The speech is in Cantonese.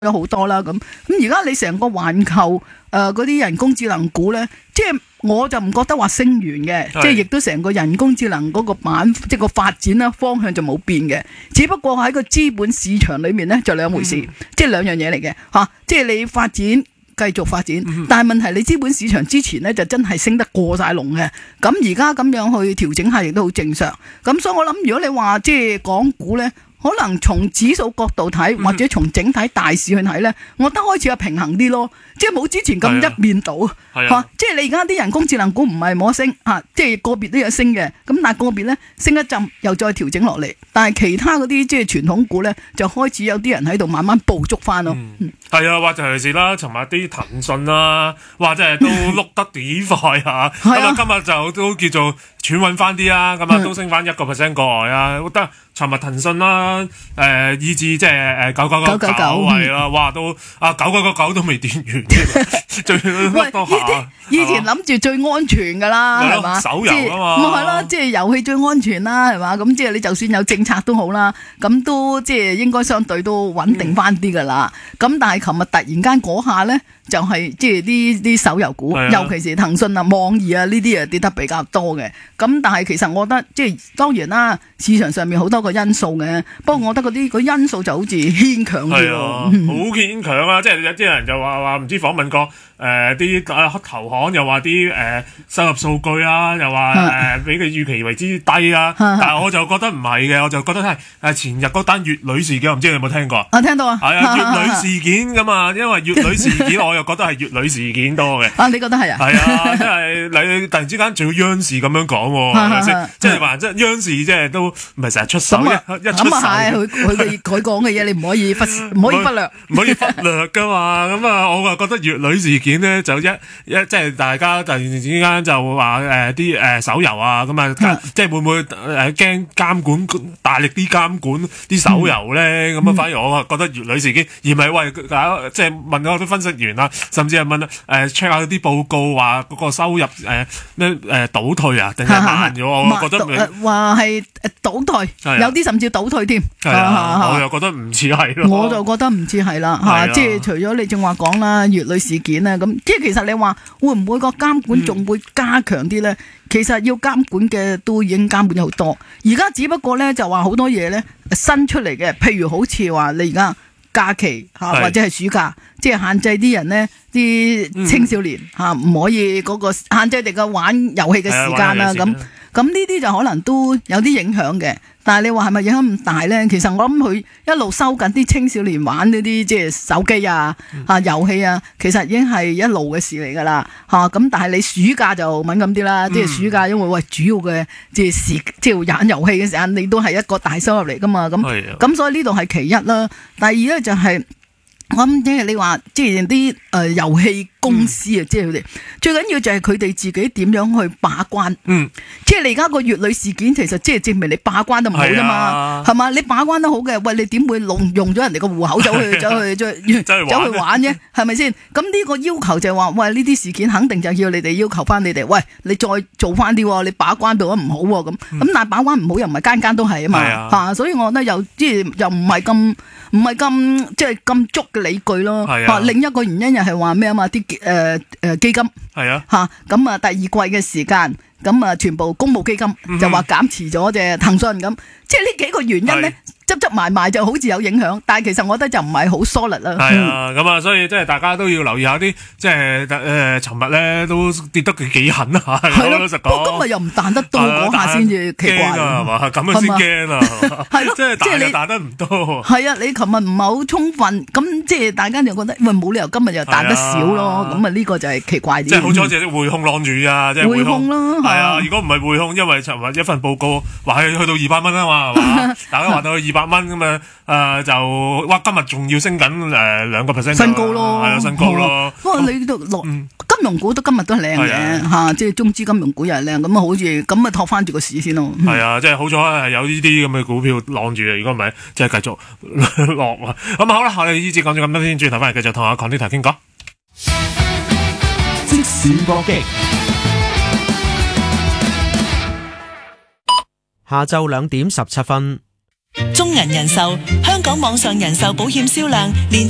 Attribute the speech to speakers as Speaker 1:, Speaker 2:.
Speaker 1: 咗好多啦。咁而家你成個環球嗰啲人工智能股咧，即係我就唔覺得話升完嘅，即係亦都成個人工智能嗰個即係個發展啦方向就冇變嘅，只不過喺個資本市場裏面咧就兩回事，即係兩樣嘢嚟嘅嚇，即係你發展繼續發展，但係問題你資本市場之前咧就真係升得過晒龍嘅，咁而家咁樣去調整下亦都好正常，咁所以我諗如果你話即係港股咧，可能從指數角度睇，或者從整體大市去睇咧，我覺得開始係平衡啲咯，即係冇之前咁一面倒嚇。即係你而家啲人工智能股唔係冇得升嚇，即係個別都有升嘅，咁但係個別咧升一陣又再調整落嚟，但係其他嗰啲即係傳統股咧就開始有啲人喺度慢慢捕捉翻咯。
Speaker 2: 係啊，或者尤其是啦，尋日啲騰訊啦，或者係都碌得幾快啊，咁啊今日就都叫做喘穩翻啲啊，咁啊都升翻1%過外啊，覺得尋日騰訊啦，以至即係9999係啦，哇都9999都未跌完添，最甩多下。
Speaker 1: 以前諗住最安全噶啦，係嘛？
Speaker 2: 手遊啊嘛，
Speaker 1: 咁係咯，即係遊戲最安全啦，係嘛？咁即係你就算有政策都好啦，咁都即係應該相對都穩定翻啲噶啦。咁但係琴日突然間嗰下咧，就係即係啲手遊股，尤其是騰訊啊、網易啊呢啲啊跌得比較多嘅。咁但係其實我覺得即係當然啦，市場上面好多個因素嘅，不過我覺得嗰啲因素就好似牽強啲咯，
Speaker 2: 好牽強啊！即係有啲人就話唔知訪問過啲投行又話啲收入數據啊，又話比佢預期為之低啊，但係我就覺得唔係嘅，我就覺得係前日嗰單乙女事件，我唔知你有冇聽過？
Speaker 1: 我聽到啊，
Speaker 2: 係啊，乙女事件咁啊，因為乙女事件我又覺得係乙女事件多嘅。
Speaker 1: 啊，你覺得係啊？係
Speaker 2: 啊，即係你突然之間仲要央視咁樣講喎，係咪先？即係話即係央視即係都唔係成日出手，一出手佢講嘅嘢你唔可以忽略，唔可以忽略噶嘛。咁啊，我啊覺得乙女事件咧就即係大家突然之間就話啲手遊啊咁啊，即係會唔會驚監管大力啲監管啲手遊咧？咁啊，反而我啊覺得乙女事件，而唔係喂即係問嗰啲分析員啊，甚至係問check 下啲報告話嗰個收入咩倒退啊，定係慢咗？我覺得
Speaker 1: 話係倒退，有啲甚至倒退添。
Speaker 2: 我又覺得唔似係咯。
Speaker 1: 我就覺得唔似係啦嚇，即係除咗你正話講啦，乙女事件咧，咁即係其實你話會唔會個監管仲會加強啲咧？其實要監管嘅都已經監管咗好多，而家只不過咧就話好多嘢咧新出嚟嘅，譬如好似話你而家假期或者係暑假，即係限制啲人咧啲青少年唔可以嗰個限制你嘅玩遊戲嘅時間啦咁。咁呢啲就可能都有啲影響嘅，但係你話係咪影響咁大咧？其實我諗佢一路收緊啲青少年玩呢啲即係手機遊戲啊，其實已經係一路嘅事嚟㗎啦咁但係你暑假就敏感啲啦，即係暑假因為主要嘅即係玩遊戲嘅時間，你都係一個大收入嚟㗎嘛，咁所以呢度係其一啦。第二咧就係我諗即係你話即係啲遊戲公司啊，即係佢哋最緊要就係佢哋自己點樣去把關。即係你而家個乙女事件，其實即係證明你把關得唔好啫嘛，係嘛？你把關得好嘅，喂，你點會用咗人哋個戶口走去玩啫？係咪先？咁呢個要求就係話，喂，呢啲事件肯定就要你哋要求翻你哋，喂，你再做翻啲，你把關做得唔好咁。咁但係把關唔好又唔係間間都係啊嘛，所以我覺得又即係又唔係咁即係咁足嘅理據咯。另一個原因又係話咩啊嘛？啲基金咁啊第二季嘅時間咁啊全部公募基金就話減持咗隻騰訊咁，即係呢幾個原因咧執埋就好似有影響，但係其實我覺得就唔係好 solid 啦。
Speaker 2: 係啊，咁啊，所以即係大家都要留意下啲即係尋日咧都跌得幾狠啊！係咯，老實講，
Speaker 1: 不過今日又唔彈得多嗰下先至奇怪
Speaker 2: 係嘛？咁樣先驚啊！係咯，即係彈又彈得唔多。
Speaker 1: 係啊，你琴日唔係好充分，咁即係大家就覺得喂冇理由今日又彈得少咯，咁啊呢個就係奇怪啲。
Speaker 2: 即係好彩隻匯控晾住啊！即係
Speaker 1: 匯控咯，
Speaker 2: 係啊！如果唔係匯控，因為尋日一份報告話去到200蚊啊嘛，係嘛？大家話到去200蚊咁啊，就哇今日仲要升緊2%
Speaker 1: 新高咯，
Speaker 2: 係啊新高咯。
Speaker 1: 不過你都金融股都今日都係靚嘅嚇，即係中資金融股又係靚，咁啊好似咁啊托翻住個市先咯。
Speaker 2: 係啊，即係好彩係有呢啲咁嘅股票晾住啊！如果唔係，即係繼續落啊。咁好啦，我哋呢節講咗咁多先，轉頭翻嚟繼續同阿 Connie 傾講。
Speaker 3: 即時搏擊。下晝2點17分。
Speaker 4: 中銀人壽香港網上人壽保險銷量連續